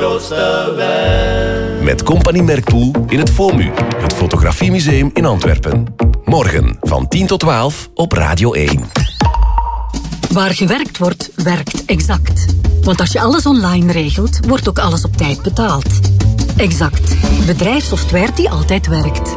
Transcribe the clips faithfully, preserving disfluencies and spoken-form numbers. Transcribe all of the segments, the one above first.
grootste wens. Met Compagnie Merkpoel in het FOMU, het Fotografiemuseum in Antwerpen. Morgen van tien tot twaalf op Radio één. Waar gewerkt wordt, werkt Exact. Want als je alles online regelt, wordt ook alles op tijd betaald. Exact. Bedrijfssoftware die altijd werkt.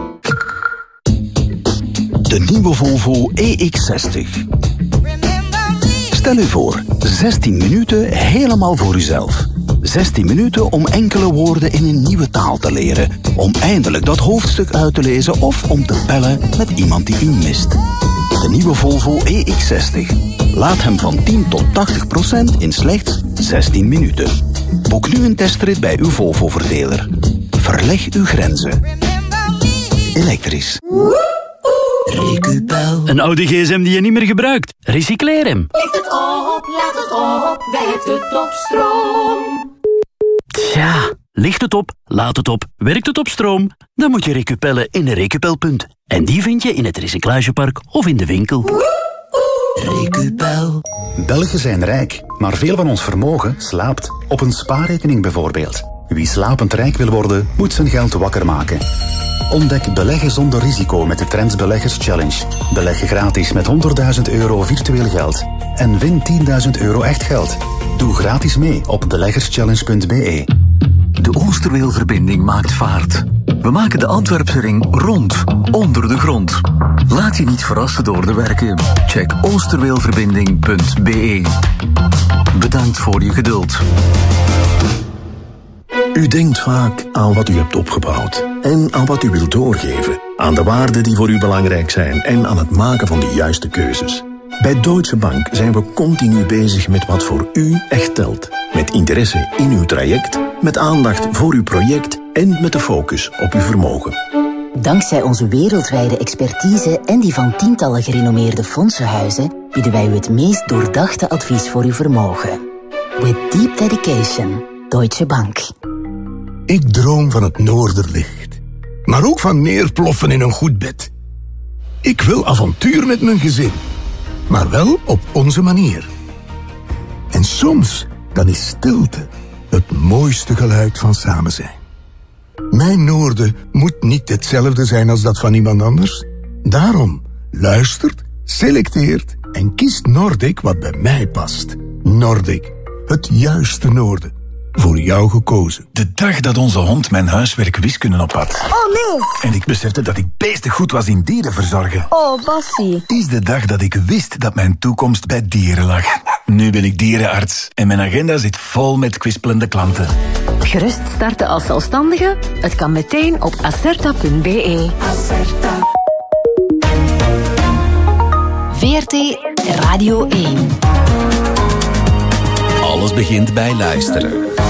De nieuwe Volvo E X zestig. Stel u voor, zestien minuten helemaal voor uzelf. zestien minuten om enkele woorden in een nieuwe taal te leren. Om eindelijk dat hoofdstuk uit te lezen of om te bellen met iemand die u mist. De nieuwe Volvo E X zestig. Laat hem van tien tot tachtig procent in slechts zestien minuten. Boek nu een testrit bij uw Volvo-verdeler. Verleg uw grenzen. Elektrisch. Recupel. Een oude gsm die je niet meer gebruikt. Recycleer hem. Licht het op, laat het op, werkt het op stroom. Tja, licht het op, laat het op, werkt het op stroom? Dan moet je recupellen in een recupelpunt. En die vind je in het recyclagepark of in de winkel. Recupel. Belgen zijn rijk, maar veel van ons vermogen slaapt. Op een spaarrekening bijvoorbeeld. Wie slapend rijk wil worden, moet zijn geld wakker maken. Ontdek beleggen zonder risico met de Trends Beleggers Challenge. Beleg gratis met honderdduizend euro virtueel geld. En win tienduizend euro echt geld. Doe gratis mee op beleggerschallenge punt b e. De Oosterweelverbinding maakt vaart. We maken de Antwerpse ring rond, onder de grond. Laat je niet verrassen door de werken. Check oosterweelverbinding punt b e. Bedankt voor je geduld. U denkt vaak aan wat u hebt opgebouwd en aan wat u wilt doorgeven. Aan de waarden die voor u belangrijk zijn en aan het maken van de juiste keuzes. Bij Deutsche Bank zijn we continu bezig met wat voor u echt telt. Met interesse in uw traject, met aandacht voor uw project en met de focus op uw vermogen. Dankzij onze wereldwijde expertise en die van tientallen gerenommeerde fondsenhuizen bieden wij u het meest doordachte advies voor uw vermogen. With deep dedication, Deutsche Bank. Ik droom van het Noorderlicht, maar ook van neerploffen in een goed bed. Ik wil avontuur met mijn gezin, maar wel op onze manier. En soms dan is stilte het mooiste geluid van samen zijn. Mijn noorden moet niet hetzelfde zijn als dat van iemand anders. Daarom luistert, selecteert en kiest Nordic wat bij mij past. Nordic, het juiste noorden. Voor jou gekozen. De dag dat onze hond mijn huiswerk wiskunde op had. Oh nee! En ik besefte dat ik beestig goed was in dieren verzorgen. Oh, Bassie. Is de dag dat ik wist dat mijn toekomst bij dieren lag. Nu ben ik dierenarts en mijn agenda zit vol met kwispelende klanten. Gerust starten als zelfstandige? Het kan meteen op acerta punt b e. Acerta. V R T Radio één. Alles begint bij luisteren.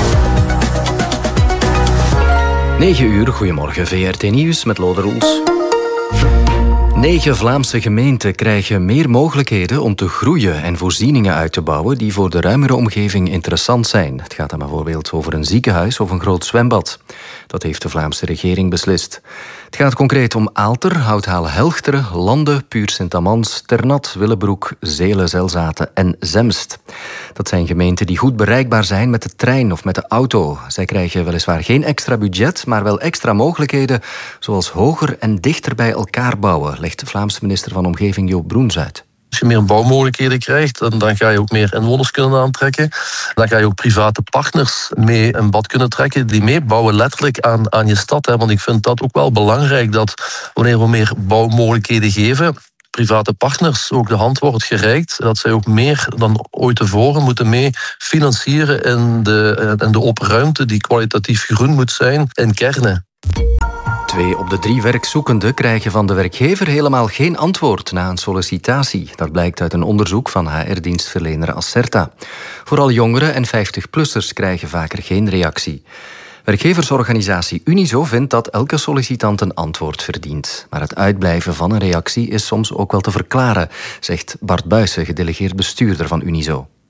negen uur, goedemorgen, V R T Nieuws met Lode Roels. Negen Vlaamse gemeenten krijgen meer mogelijkheden om te groeien en voorzieningen uit te bouwen die voor de ruimere omgeving interessant zijn. Het gaat dan bijvoorbeeld over een ziekenhuis of een groot zwembad. Dat heeft de Vlaamse regering beslist. Het gaat concreet om Aalter, Houthalen-Helchteren, Lande, Puur-Sint-Amans, Ternat, Willebroek, Zelen, Zelzaten en Zemst. Dat zijn gemeenten die goed bereikbaar zijn met de trein of met de auto. Zij krijgen weliswaar geen extra budget, maar wel extra mogelijkheden, zoals hoger en dichter bij elkaar bouwen, legt de Vlaamse minister van Omgeving Joop Broens uit. Als je meer bouwmogelijkheden krijgt, dan, dan ga je ook meer inwoners kunnen aantrekken. Dan ga je ook private partners mee een bad kunnen trekken, die meebouwen letterlijk aan, aan je stad. Hè. Want ik vind dat ook wel belangrijk, dat wanneer we meer bouwmogelijkheden geven, private partners ook de hand wordt gereikt, dat zij ook meer dan ooit tevoren moeten mee financieren in de, in de open ruimte die kwalitatief groen moet zijn in kernen. Twee op de drie werkzoekenden krijgen van de werkgever helemaal geen antwoord na een sollicitatie. Dat blijkt uit een onderzoek van H R-dienstverlener Acerta. Vooral jongeren en vijftig-plussers krijgen vaker geen reactie. Werkgeversorganisatie Unizo vindt dat elke sollicitant een antwoord verdient. Maar het uitblijven van een reactie is soms ook wel te verklaren, zegt Bart Buijsen, gedelegeerd bestuurder van Unizo.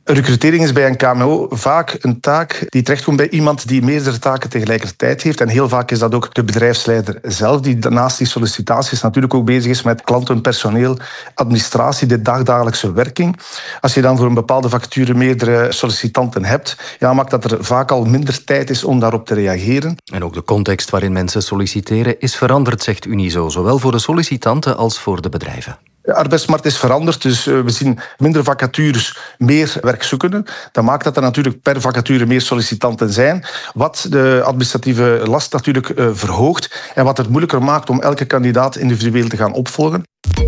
Recrutering is bij een K M O vaak een taak die terechtkomt bij iemand die meerdere taken tegelijkertijd heeft. En heel vaak is dat ook de bedrijfsleider zelf, die naast die sollicitaties natuurlijk ook bezig is met klanten, personeel, administratie, de dagdagelijkse werking. Als je dan voor een bepaalde vacature meerdere sollicitanten hebt, ja, maakt dat er vaak al minder tijd is om daarop te reageren. En ook de context waarin mensen solliciteren is veranderd, zegt Unizo, zowel voor de sollicitanten als voor de bedrijven. De arbeidsmarkt is veranderd, dus we zien minder vacatures, meer werkzoekenden. Dat maakt dat er natuurlijk per vacature meer sollicitanten zijn, wat de administratieve last natuurlijk verhoogt en wat het moeilijker maakt om elke kandidaat individueel te gaan opvolgen.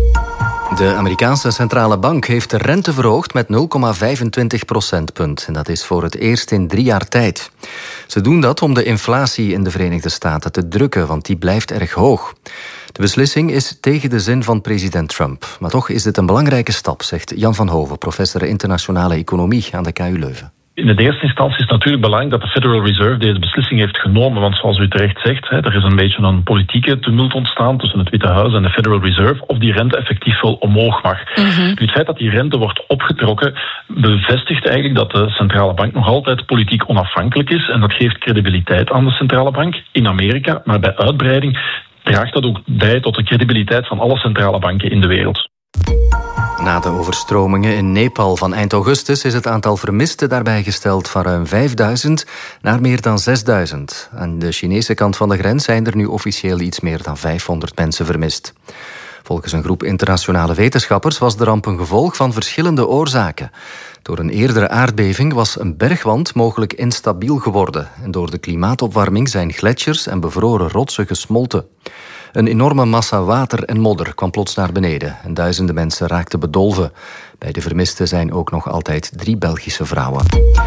De Amerikaanse centrale bank heeft de rente verhoogd met nul komma vijfentwintig procentpunt. En dat is voor het eerst in drie jaar tijd. Ze doen dat om de inflatie in de Verenigde Staten te drukken, want die blijft erg hoog. De beslissing is tegen de zin van president Trump. Maar toch is dit een belangrijke stap, zegt Jan van Hoven, professor internationale economie aan de K U Leuven. In de eerste instantie is het natuurlijk belangrijk dat de Federal Reserve deze beslissing heeft genomen. Want zoals u terecht zegt, er is een beetje een politieke tumult ontstaan tussen het Witte Huis en de Federal Reserve of die rente effectief wel omhoog mag. Mm-hmm. Het feit dat die rente wordt opgetrokken bevestigt eigenlijk dat de centrale bank nog altijd politiek onafhankelijk is. En dat geeft credibiliteit aan de centrale bank in Amerika. Maar bij uitbreiding draagt dat ook bij tot de credibiliteit van alle centrale banken in de wereld. Na de overstromingen in Nepal van eind augustus is het aantal vermisten daarbij gesteld van ruim vijfduizend naar meer dan zesduizend. Aan de Chinese kant van de grens zijn er nu officieel iets meer dan vijfhonderd mensen vermist. Volgens een groep internationale wetenschappers was de ramp een gevolg van verschillende oorzaken. Door een eerdere aardbeving was een bergwand mogelijk instabiel geworden. En door de klimaatopwarming zijn gletsjers en bevroren rotsen gesmolten. Een enorme massa water en modder kwam plots naar beneden en duizenden mensen raakten bedolven. Bij de vermisten zijn ook nog altijd drie Belgische vrouwen.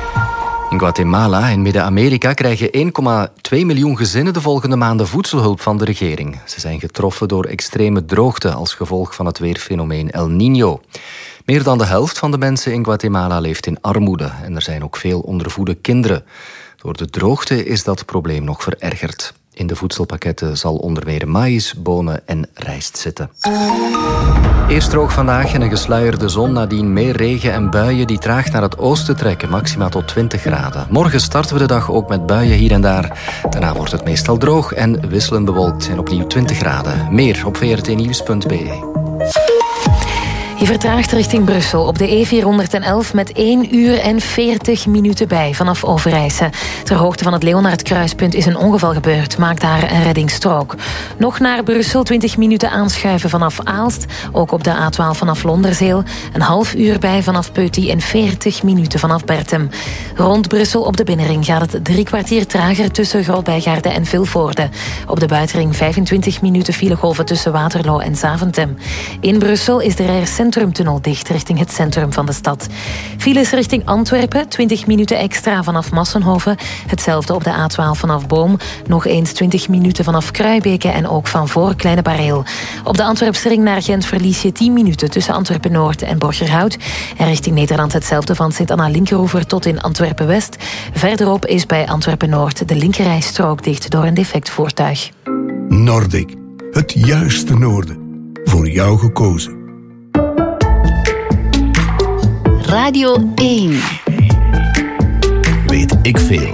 In Guatemala in Midden-Amerika krijgen één komma twee miljoen gezinnen de volgende maanden voedselhulp van de regering. Ze zijn getroffen door extreme droogte als gevolg van het weerfenomeen El Niño. Meer dan de helft van de mensen in Guatemala leeft in armoede en er zijn ook veel ondervoede kinderen. Door de droogte is dat probleem nog verergerd. In de voedselpakketten zal onder meer maïs, bonen en rijst zitten. Eerst droog vandaag en een gesluierde zon, nadien meer regen en buien die traag naar het oosten trekken, maxima tot twintig graden. Morgen starten we de dag ook met buien hier en daar. Daarna wordt het meestal droog en wisselend bewolkt en opnieuw twintig graden. Meer op v r t nieuws punt b e. Je vertraagt richting Brussel op de E vierhonderdelf met één uur en veertig minuten bij vanaf Overijse. Ter hoogte van het Leonardkruispunt is een ongeval gebeurd. Maak daar een reddingsstrook. Nog naar Brussel, twintig minuten aanschuiven vanaf Aalst. Ook op de A twaalf vanaf Londerzeel. Een half uur bij vanaf Peuty en veertig minuten vanaf Bertem. Rond Brussel op de binnenring gaat het drie kwartier trager tussen Grootbijgaarde en Vilvoorde. Op de buitenring vijfentwintig minuten filegolven tussen Waterloo en Zaventem. In Brussel is de Rijers Centrumtunnel dicht richting het centrum van de stad. Files richting Antwerpen, twintig minuten extra vanaf Massenhoven. Hetzelfde op de A twaalf vanaf Boom. Nog eens twintig minuten vanaf Kruibeke en ook van voor Kleine Bareel. Op de Antwerpse ring naar Gent verlies je tien minuten tussen Antwerpen-Noord en Borgerhout. En richting Nederland hetzelfde van Sint-Anna-Linkeroever tot in Antwerpen-West. Verderop is bij Antwerpen-Noord de linkerrijstrook dicht door een defect voertuig. Nordic, het juiste noorden. Voor jou gekozen. Radio één. Weet ik veel.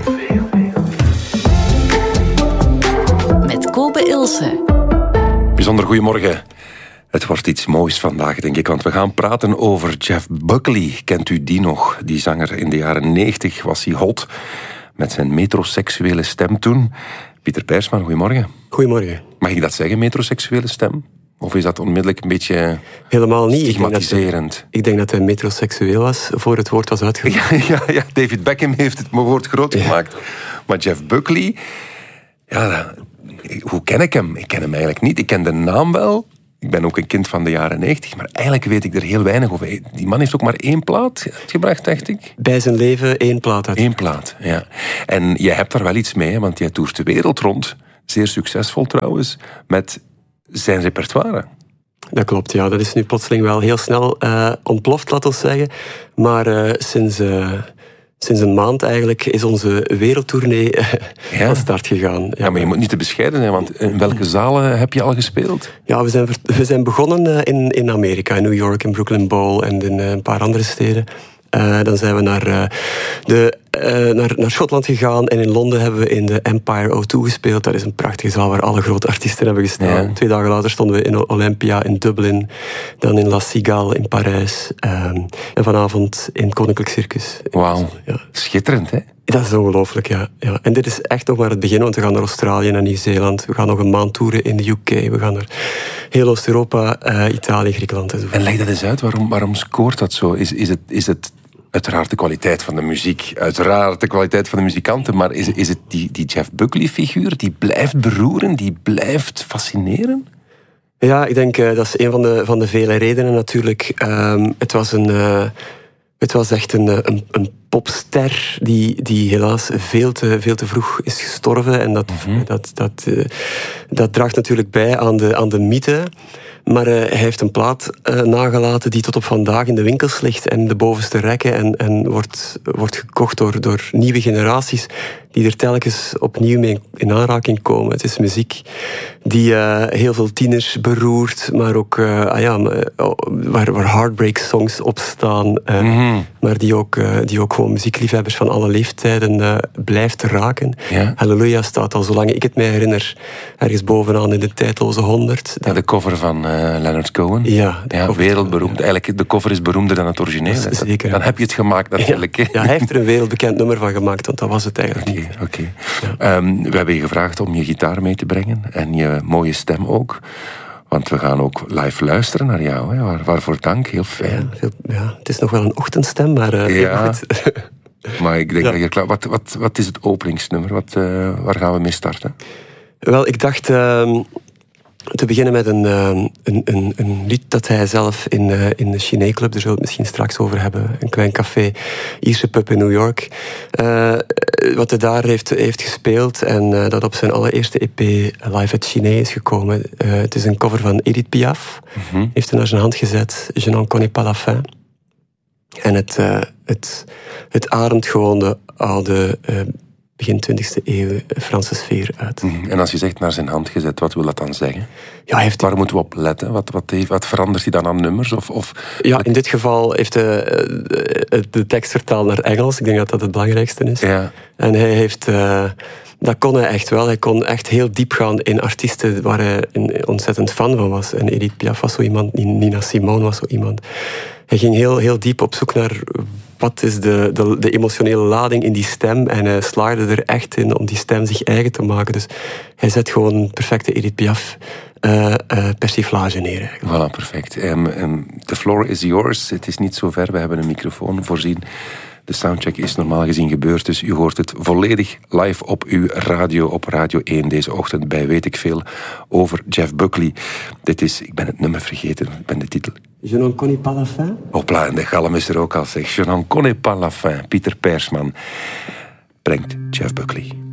Met Kobe Ilse. Bijzonder goedemorgen. Het wordt iets moois vandaag, denk ik, want we gaan praten over Jeff Buckley. Kent u die nog? Die zanger in de jaren negentig was hij hot met zijn metroseksuele stem toen. Pieter Pijrsman, goedemorgen. Goedemorgen. Mag ik dat zeggen, metroseksuele stem? Of is dat onmiddellijk een beetje helemaal niet stigmatiserend? Ik denk, dat, ik denk dat hij metroseksueel was voor het woord was uitgevoerd. Ja, ja, ja, David Beckham heeft het woord groot gemaakt. Ja. Maar Jeff Buckley, ja, hoe ken ik hem? Ik ken hem eigenlijk niet. Ik ken de naam wel. Ik ben ook een kind van de jaren negentig, maar eigenlijk weet ik er heel weinig over. Die man heeft ook maar één plaat uitgebracht, dacht ik. Bij zijn leven één plaat uit. Eén plaat, ja. En jij hebt daar wel iets mee, want jij toert de wereld rond. Zeer succesvol trouwens, met zijn repertoire. Dat klopt, ja. Dat is nu plotseling wel heel snel uh, ontploft, laten we zeggen. Maar uh, sinds, uh, sinds een maand eigenlijk is onze wereldtournee uh, ja. van start gegaan. Ja. ja, maar je moet niet te bescheiden zijn, want in welke zalen heb je al gespeeld? Ja, we zijn, we zijn begonnen uh, in, in Amerika, in New York, in Brooklyn Bowl en in uh, een paar andere steden. Uh, dan zijn we naar, uh, de, uh, naar, naar Schotland gegaan. En in Londen hebben we in de Empire O twee gespeeld. Dat is een prachtige zaal waar alle grote artiesten hebben gestaan. Ja. Twee dagen later stonden we in Olympia in Dublin. Dan in La Cigale in Parijs. Um, en vanavond in Koninklijk Circus. Wauw, ja. Schitterend hè? Dat is ongelooflijk, ja. ja. En dit is echt nog maar het begin, want we gaan naar Australië en Nieuw-Zeeland. We gaan nog een maand toeren in de U K. We gaan naar heel Oost-Europa, uh, Italië, Griekenland enzovoort. En leg dat eens uit, waarom, waarom scoort dat zo? Is, is, het, is het uiteraard de kwaliteit van de muziek, uiteraard de kwaliteit van de muzikanten, maar is, is het die, die Jeff Buckley-figuur die blijft beroeren, die blijft fascineren? Ja, ik denk uh, dat is een van de, van de vele redenen natuurlijk. Um, het was een... Uh, Het was echt een, een, een popster die, die helaas veel te, veel te vroeg is gestorven. En dat, mm-hmm. dat, dat, uh, dat draagt natuurlijk bij aan de, aan de mythe. Maar uh, hij heeft een plaat uh, nagelaten die tot op vandaag in de winkels ligt en de bovenste rekken en, en wordt, wordt gekocht door, door nieuwe generaties die er telkens opnieuw mee in aanraking komen. Het is muziek die uh, heel veel tieners beroert, maar ook uh, ah ja, waar, waar heartbreak songs op staan, uh, mm-hmm. maar die ook, uh, die ook gewoon muziekliefhebbers van alle leeftijden uh, blijft raken. Ja. Halleluja staat al zolang ik het mij herinner ergens bovenaan in de tijdloze honderd. Ja, de cover van uh, Leonard Cohen. Ja, ja wereldberoemd. Ja. Eigenlijk, de cover is beroemder dan het origineel. Zeker. Dan heb je het gemaakt natuurlijk. Ja, ja, hij heeft er een wereldbekend nummer van gemaakt, want dat was het eigenlijk okay, niet. Oké, okay. ja. um, we hebben je gevraagd om je gitaar mee te brengen en je mooie stem ook. Want we gaan ook live luisteren naar jou. Hè? Waar, waarvoor dank, heel fijn. Ja, veel, ja, het is nog wel een ochtendstem, maar uh, ja. goed. Maar ik denk ja. dat je klaar... Wat, wat, wat is het openingsnummer? Wat, uh, waar gaan we mee starten? Wel, ik dacht uh, te beginnen met een, uh, een, een, een lied dat hij zelf in, uh, in de Chiné Club, daar zullen we het misschien straks over hebben, een klein café, Ierse pub in New York, uh, wat hij daar heeft, heeft gespeeld en uh, dat op zijn allereerste E P Live at Chiné is gekomen. Uh, het is een cover van Edith Piaf, mm-hmm. heeft hij naar zijn hand gezet, Je n'en connais pas la fin. En het, uh, het, het ademt gewoon de oude... Uh, begin twintigste eeuw Franse sfeer uit. Mm-hmm. En als je zegt naar zijn hand gezet, wat wil dat dan zeggen? Ja, hij heeft... Waar moeten we op letten? Wat, wat, heeft, wat verandert hij dan aan nummers? Of, of... Ja, in dit geval heeft hij de tekst vertaald naar Engels. Ik denk dat dat het belangrijkste is. Ja. En hij heeft... Uh, dat kon hij echt wel. Hij kon echt heel diep gaan in artiesten waar hij ontzettend fan van was. En Edith Piaf was zo iemand, Nina Simone was zo iemand. Hij ging heel, heel diep op zoek naar wat is de, de, de emotionele lading in die stem. En hij slaagde er echt in om die stem zich eigen te maken. Dus hij zet gewoon een perfecte Edith Piaf uh, uh, persiflage neer. Eigenlijk. Voilà, perfect. Um, um, the floor is yours. Het is niet zo ver. We hebben een microfoon voorzien. De soundcheck is normaal gezien gebeurd, dus u hoort het volledig live op uw radio, op Radio één deze ochtend bij Weet ik Veel over Jeff Buckley. Dit is, ik ben het nummer vergeten, ik ben de titel. Je n'en connais pas la fin? Hopla, en de galm is er ook al, zeg. Je n'en connais pas la fin. Pieter Persman brengt Jeff Buckley.